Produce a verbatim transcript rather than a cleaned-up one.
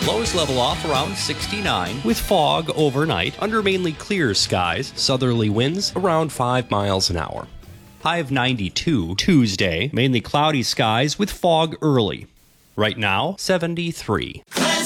Lows level off around sixty-nine with fog overnight under mainly clear skies. Southerly winds around five miles an hour. High of ninety-two Tuesday, mainly cloudy skies with fog early. Right now, seventy-three.